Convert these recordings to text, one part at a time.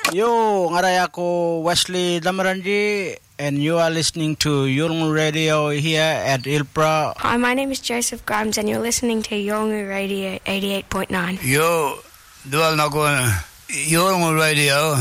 Yo, ngaray ako Wesley Damaranji, and you are listening to Yolngu Radio here at Ilpra. Hi, my name is Joseph Grimes, and you're listening to Yolngu Radio 88.9. Yo, dual na ko Yolngu Radio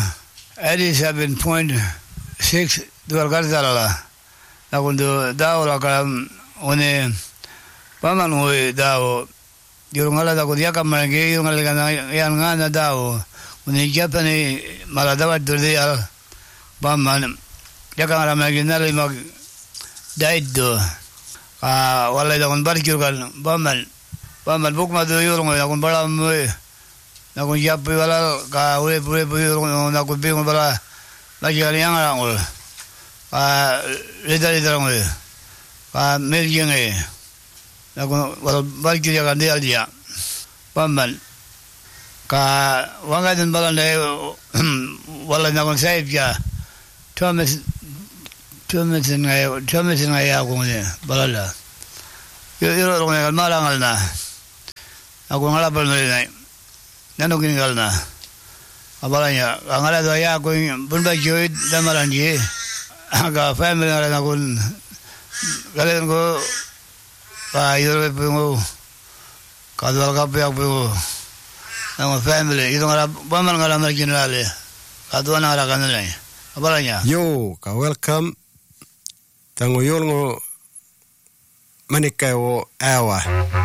87.6 dual karzala. Na kundo daw la kalam one pamanoi daw Yolngala da ko dia kamangi Yolngala kana yan ngana daw.Uni Japani maladawa durde al bamman yakangara maginali mag daiddo wala da kon barkir kan bamman bukma do yorong ya kon bala moy na kon japi wala ka ure yorong na kon bingon bala lagi yang ngol redari darong merjenge na kon wala barkir ya kan dia bamman ka wanga den balande wala na kon saib ya Thomas ngai ya ko ne balala yo ro ngai malangal na ako ngala bal nai nano kin ngal na abalanya ngala do ya ko bunba joy damaranji aga family na kon galen ko pa yo ko kadwal ka pe ko Nama family itu ngala baman ngala marginale kadua ngala kanale abalanya yo ka welcome tango yolngo manikai o awa